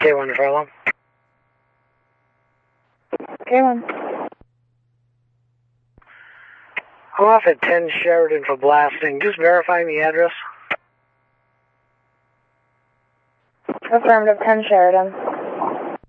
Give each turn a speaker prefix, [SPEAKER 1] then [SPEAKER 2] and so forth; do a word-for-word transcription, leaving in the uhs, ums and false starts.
[SPEAKER 1] K one to Furlong.
[SPEAKER 2] K one.
[SPEAKER 1] I'm off at ten Sheridan for blasting. Just verifying the address.
[SPEAKER 2] Affirmative, ten Sheridan.